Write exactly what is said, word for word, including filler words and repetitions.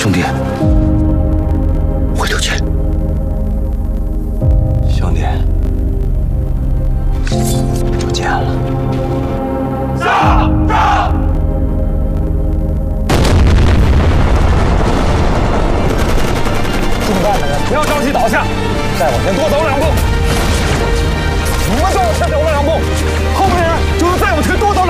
兄弟，回头见。 兄弟，不见了。 上上！中弹的人不要着急倒下，再往前多走两步。你们就往前走了两步，后面的人就能再往前多走两步。